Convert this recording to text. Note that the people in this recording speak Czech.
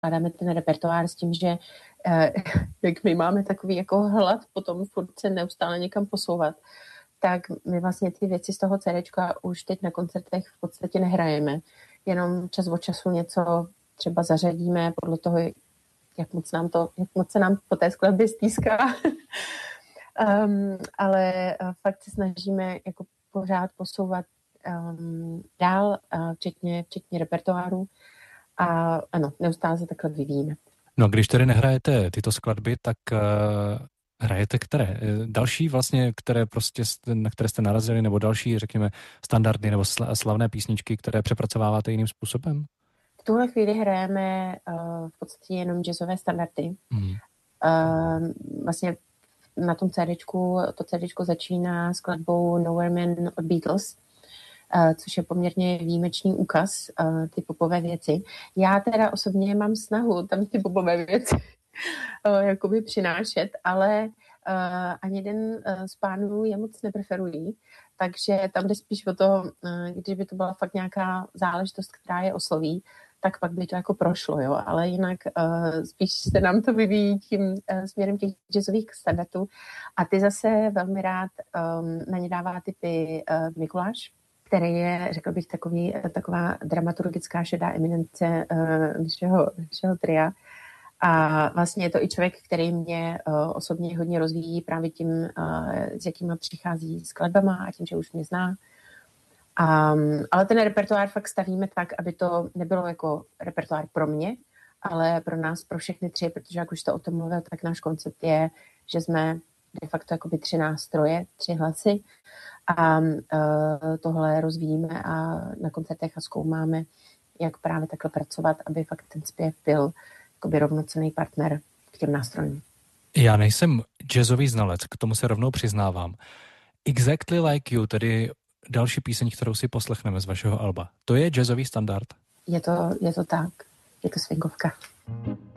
skládáme ten repertoár s tím, že jak my máme takový jako hlad potom furt se neustále někam posouvat, tak my vlastně ty věci z toho CDčka už teď na koncertech v podstatě nehrajeme. Jenom čas od času něco třeba zařadíme podle toho, jak moc se nám po té skladbě stýská. Ale fakt se snažíme jako pořád posouvat dál, včetně repertoáru. A ano, neustále se takhle vyvíjíme. No, když tedy nehrajete tyto skladby, tak hrajete které? Další vlastně, na které jste narazili, nebo další, řekněme, standardy nebo slavné písničky, které přepracováváte jiným způsobem? V tuhle chvíli hrajeme v podstatě jenom jazzové standardy. Vlastně na tom CDčku začíná skladbou Nowhere Man od Beatles, což je poměrně výjimečný úkaz, ty popové věci. Já teda osobně mám snahu tam ty popové věci jakoby přinášet, ale ani jeden z pánů je moc nepreferují, takže tam jde spíš o to, kdyby to byla fakt nějaká záležitost, která je osloví, tak pak by to jako prošlo, jo, ale jinak spíš se nám to vyvíjí tím směrem těch jazzových standardů a ty zase velmi rád na ně dává typy Mikuláš, který je, řekl bych, taková dramaturgická šedá eminence našeho tria. A vlastně je to i člověk, který mě osobně hodně rozvíjí právě tím, s jakýma přichází skladbama a tím, že už mě zná. Ale ten repertoár fakt stavíme tak, aby to nebylo jako repertoár pro mě, ale pro nás, pro všechny tři, protože jak už to o tom mluvil, tak náš koncept je, že jsme de facto jakoby 3 nástroje, 3 hlasy a tohle rozvíjíme a na koncertech a zkoumáme, jak právě takhle pracovat, aby fakt ten zpěv byl jakoby rovnocenný partner k těm nástrojům. Já nejsem jazzový znalec, k tomu se rovnou přiznávám. Exactly Like You, tedy další píseň, kterou si poslechneme z vašeho alba. To je jazzový standard? Je to tak. Je to swingovka.